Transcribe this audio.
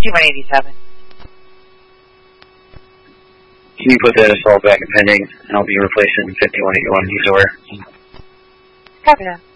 5187. Can you put that assault back in pending, and I'll be replacing 5181 East Order? Copy that.